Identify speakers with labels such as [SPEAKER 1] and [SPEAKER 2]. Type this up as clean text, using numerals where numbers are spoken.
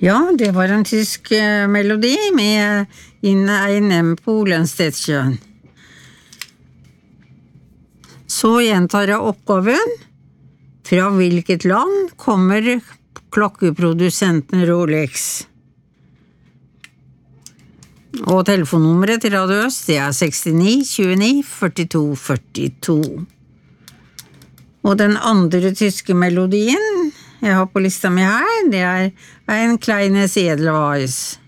[SPEAKER 1] Ja, det var en tysk melodi med In einem Polenstedskjøen. Så gjentar jeg oppgaven. Fra hvilket land kommer klokkeprodusenten Rolex? Og telefonnummeret til Radio Øst, det er 69 29 42 42. Og den andre tyske melodien jeg har på lista mi her, det er Ein kleines Edelweiss.